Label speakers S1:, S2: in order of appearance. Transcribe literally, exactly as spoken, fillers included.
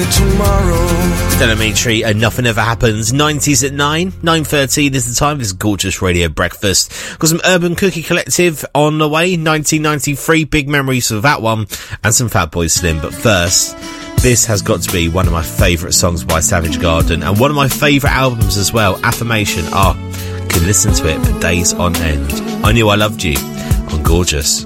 S1: tomorrow.
S2: Delamitri and Nothing Ever Happens. nineties at nine, nine thirteen is the time. This is Gorgeous Radio Breakfast. Got some Urban Cookie Collective on the way, nineteen ninety-three, big memories of that one, and some Fatboy Slim. But first, this has got to be one of my favourite songs by Savage Garden, and one of my favourite albums as well, Affirmation. Ah, oh, can listen to it for days on end. I Knew I Loved You on Gorgeous.